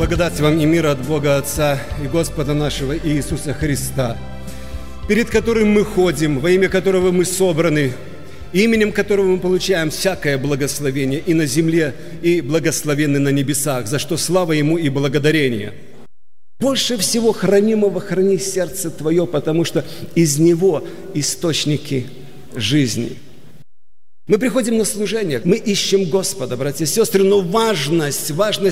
Благодать вам и мир от Бога Отца и Господа нашего Иисуса Христа, перед которым мы ходим, во имя которого мы собраны, именем которого мы получаем всякое благословение и на земле, и благословенны на небесах, за что слава Ему и благодарение. Больше всего хранимого храни сердце твое, потому что из него источники жизни. Мы приходим на служение, мы ищем Господа, братья и сестры, но важность,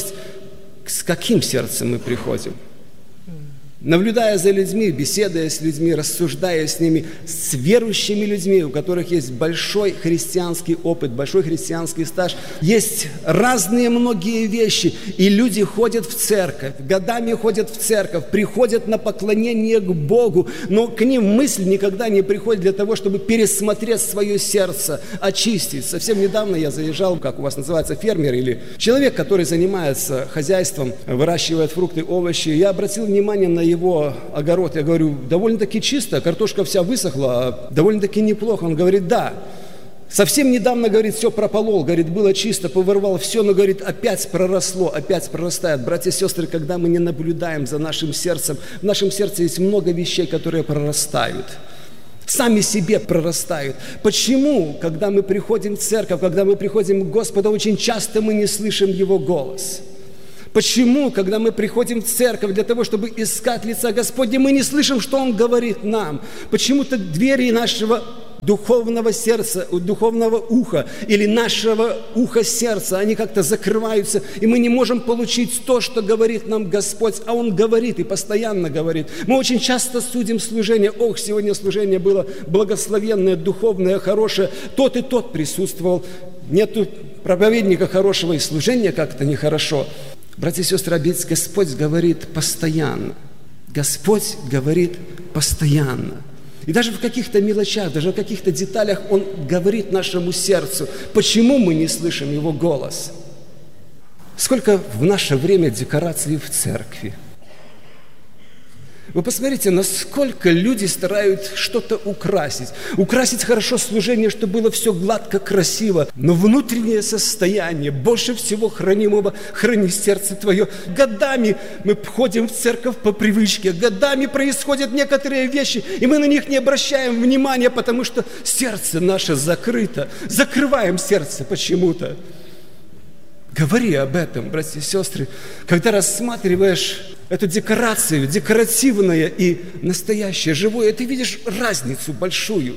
с каким сердцем мы приходим. Наблюдая за людьми, беседуя с людьми, рассуждая с ними, с верующими людьми, у которых есть большой христианский опыт, большой христианский стаж, есть разные многие вещи, и люди ходят в церковь, годами ходят в церковь, приходят на поклонение к Богу, но к ним мысль никогда не приходит для того, чтобы пересмотреть свое сердце, очистить. Совсем недавно я заезжал, как у вас называется, фермер или человек, который занимается хозяйством, выращивает фрукты, овощи. Я обратил внимание на его огород, я говорю, довольно-таки чисто, картошка вся высохла, довольно-таки неплохо. Он говорит, да, совсем недавно, говорит, все прополол, говорит, было чисто, повырвал все, но, говорит, опять проросло, опять прорастает. Братья и сестры, когда мы не наблюдаем за нашим сердцем, в нашем сердце есть много вещей, которые прорастают. Сами себе прорастают. Почему, когда мы приходим в церковь, когда мы приходим к Господу, очень часто мы не слышим Его голос? Почему, когда мы приходим в церковь для того, чтобы искать лица Господня, мы не слышим, что Он говорит нам? Почему-то двери нашего духовного сердца, духовного уха или нашего уха сердца, они как-то закрываются, и мы не можем получить то, что говорит нам Господь, а Он говорит и постоянно говорит. Мы очень часто судим служение. Ох, сегодня служение было благословенное, духовное, хорошее. Тот и тот присутствовал. Нету проповедника хорошего, и служение как-то нехорошо. Братья и сестры, ведь Господь говорит постоянно. Господь говорит постоянно. И даже в каких-то мелочах, даже в каких-то деталях Он говорит нашему сердцу. Почему мы не слышим Его голос? Сколько в наше время декораций в церкви? Вы посмотрите, насколько люди стараются что-то украсить. Украсить хорошо служение, чтобы было все гладко, красиво. Но внутреннее состояние, больше всего хранимого, храни сердце твое. Годами мы ходим в церковь по привычке. Годами происходят некоторые вещи, и мы на них не обращаем внимания, потому что сердце наше закрыто. Закрываем сердце почему-то. Говори об этом, братья и сестры, когда рассматриваешь эту декорацию, декоративное и настоящее, живое, ты видишь разницу большую.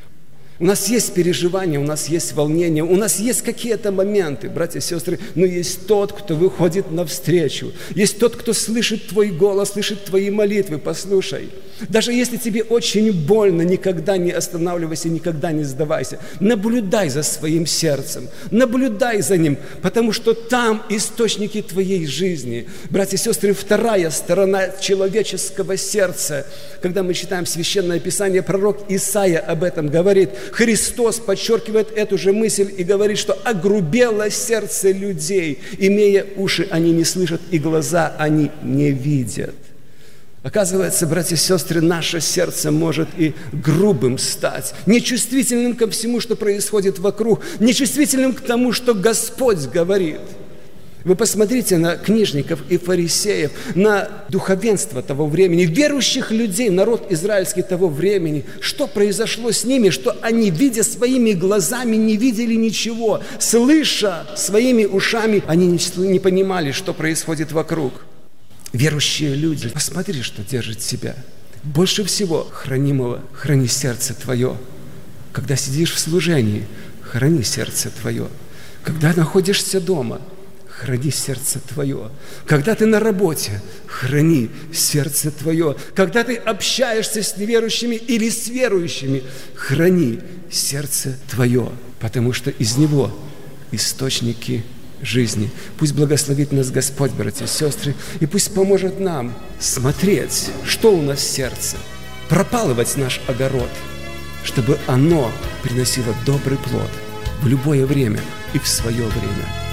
У нас есть переживания, у нас есть волнение, у нас есть какие-то моменты, братья и сестры, но есть тот, кто выходит навстречу, есть тот, кто слышит твой голос, слышит твои молитвы, послушай. Даже если тебе очень больно, никогда не останавливайся, никогда не сдавайся. Наблюдай за своим сердцем, наблюдай за ним, потому что там источники твоей жизни. Братья и сестры, вторая сторона человеческого сердца. Когда мы читаем Священное Писание, пророк Исаия об этом говорит. Христос подчеркивает эту же мысль и говорит, что огрубело сердце людей, имея уши, они не слышат, и глаза они не видят. Оказывается, братья и сестры, наше сердце может и грубым стать, нечувствительным ко всему, что происходит вокруг, нечувствительным к тому, что Господь говорит. Вы посмотрите на книжников и фарисеев, на духовенство того времени, верующих людей, народ израильский того времени. Что произошло с ними, что они, видя своими глазами, не видели ничего, слыша своими ушами, они не понимали, что происходит вокруг. Верующие люди, посмотри, что держит себя. Больше всего хранимого храни сердце твое. Когда сидишь в служении, храни сердце твое. Когда находишься дома, храни сердце твое. Когда ты на работе, храни сердце твое. Когда ты общаешься с неверующими или с верующими, храни сердце твое, потому что из него источники жизни. Пусть благословит нас Господь, братья и сестры, и пусть поможет нам смотреть, что у нас в сердце, пропалывать наш огород, чтобы оно приносило добрый плод в любое время и в свое время.